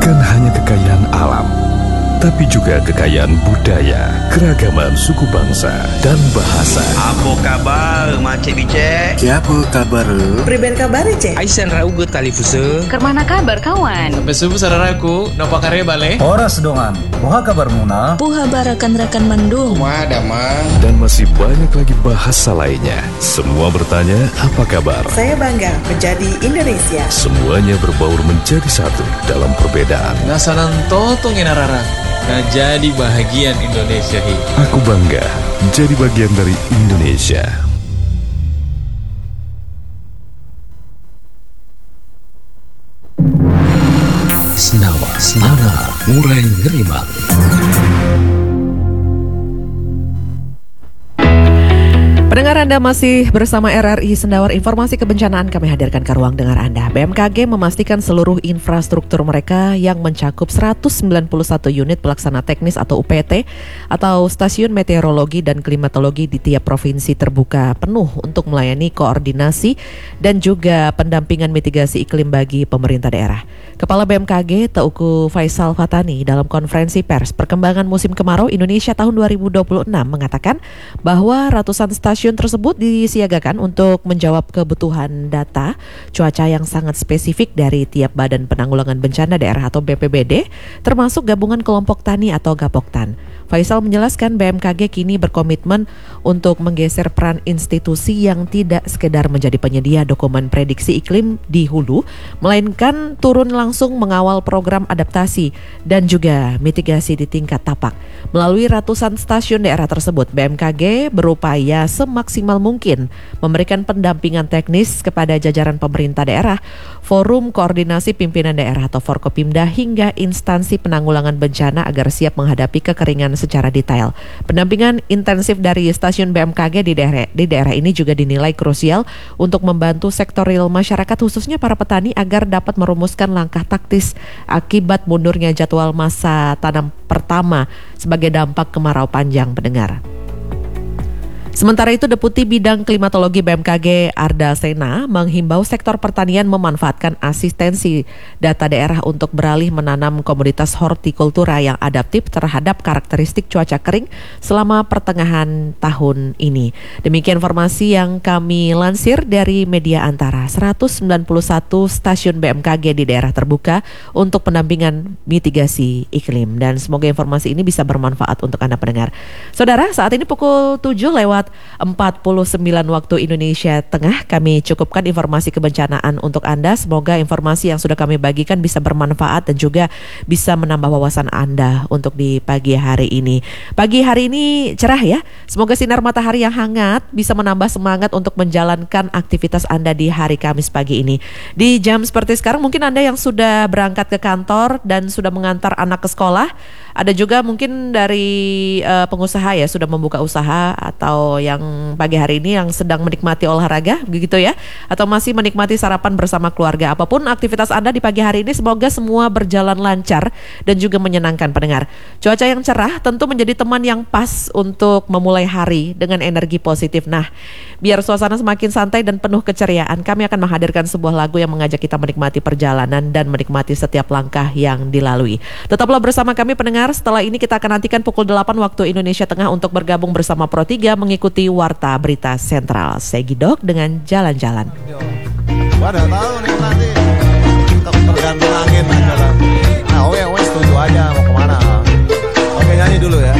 bukan hanya kekayaan alam, tapi juga kekayaan budaya, keragaman suku bangsa, dan bahasa. Apa kabar, Macik Bicek? Siapa kabar? Priben kabar, Cek? Aisan raugut tali pusa. Kermana kabar, kawan? Sampai subuh saudaraku, napa karya bale? Horas dongan, poha kabar muna? Puha barakan-rakan mandung. Ada mang. Dan masih banyak lagi bahasa lainnya. Semua bertanya, apa kabar? Saya bangga menjadi Indonesia. Semuanya berbaur menjadi satu dalam perbedaan. Ngasanan totong inarara. Nah jadi bahagian Indonesia hi. Aku bangga jadi bagian dari Indonesia. Senawa, murai ngerimak. Pendengar Anda masih bersama RRI Sendawar. Informasi kebencanaan kami hadirkan ke ruang dengar Anda. BMKG memastikan seluruh infrastruktur mereka yang mencakup 191 unit pelaksana teknis atau UPT atau stasiun meteorologi dan klimatologi di tiap provinsi terbuka penuh untuk melayani koordinasi dan juga pendampingan mitigasi iklim bagi pemerintah daerah. Kepala BMKG Teuku Faisal Fatani dalam konferensi pers perkembangan musim kemarau Indonesia tahun 2026 mengatakan bahwa ratusan stasiun tersebut disiagakan untuk menjawab kebutuhan data cuaca yang sangat spesifik dari tiap Badan Penanggulangan Bencana Daerah atau BPBD, termasuk Gabungan Kelompok Tani atau Gapoktan. Faisal menjelaskan BMKG kini berkomitmen untuk menggeser peran institusi yang tidak sekedar menjadi penyedia dokumen prediksi iklim di hulu, melainkan turun langsung mengawal program adaptasi dan juga mitigasi di tingkat tapak. Melalui ratusan stasiun daerah tersebut, BMKG berupaya semaksimal mungkin memberikan pendampingan teknis kepada jajaran pemerintah daerah, forum koordinasi pimpinan daerah atau Forkopimda hingga instansi penanggulangan bencana agar siap menghadapi kekeringan secara detail. Pendampingan intensif dari stasiun BMKG di daerah ini juga dinilai krusial untuk membantu sektor real masyarakat khususnya para petani agar dapat merumuskan langkah taktis akibat mundurnya jadwal masa tanam pertama sebagai dampak kemarau panjang, pendengar. Sementara itu, Deputi Bidang Klimatologi BMKG Arda Sena menghimbau sektor pertanian memanfaatkan asistensi data daerah untuk beralih menanam komoditas hortikultura yang adaptif terhadap karakteristik cuaca kering selama pertengahan tahun ini. Demikian informasi yang kami lansir dari media antara 191 stasiun BMKG di daerah terbuka untuk pendampingan mitigasi iklim. Dan semoga informasi ini bisa bermanfaat untuk Anda pendengar. Saudara, saat ini pukul 7:49 waktu Indonesia Tengah. Kami cukupkan informasi kebencanaan untuk Anda. Semoga informasi yang sudah kami bagikan bisa bermanfaat dan juga bisa menambah wawasan Anda untuk di pagi hari ini. Pagi hari ini cerah ya. Semoga sinar matahari yang hangat bisa menambah semangat untuk menjalankan aktivitas Anda di hari Kamis pagi ini. Di jam seperti sekarang mungkin Anda yang sudah berangkat ke kantor dan sudah mengantar anak ke sekolah. Ada juga mungkin dari pengusaha ya sudah membuka usaha, atau yang pagi hari ini yang sedang menikmati olahraga begitu ya, atau masih menikmati sarapan bersama keluarga. Apapun aktivitas Anda di pagi hari ini, semoga semua berjalan lancar dan juga menyenangkan pendengar. Cuaca yang cerah tentu menjadi teman yang pas untuk memulai hari dengan energi positif. Nah, biar suasana semakin santai dan penuh keceriaan, kami akan menghadirkan sebuah lagu yang mengajak kita menikmati perjalanan dan menikmati setiap langkah yang dilalui. Tetaplah bersama kami pendengar. Setelah ini kita akan nantikan pukul 8 waktu Indonesia Tengah untuk bergabung bersama Pro 3 mengikuti Warta Berita Sentral. Saya Gidok dengan Jalan-Jalan. Wadah tahu nih nanti tergantung angin aja lah. Nah, setuju aja mau kemana. Oke, nyanyi dulu ya.